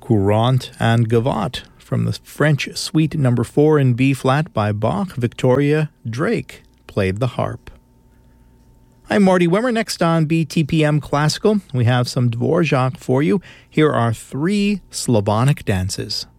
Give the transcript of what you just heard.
Courante and Gavotte from the French Suite No. 4 in B-flat by Bach. Victoria Drake played the harp. I'm Marty Wimmer. Next on BTPM Classical, we have some Dvorak for you. Here are 3 Slavonic dances.